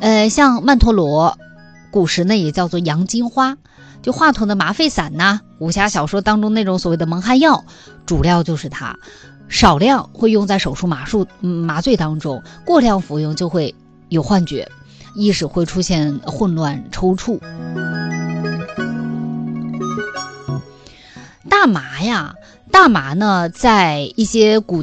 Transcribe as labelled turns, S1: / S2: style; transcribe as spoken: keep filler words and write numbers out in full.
S1: 呃，像曼陀罗，古时呢也叫做洋金花，就华佗的麻沸散呐，武侠小说当中那种所谓的蒙汗药，主料就是它，少量会用在手术麻术、嗯、麻醉当中，过量服用就会有幻觉，意识会出现混乱抽搐。大麻呀，大麻呢，在一些古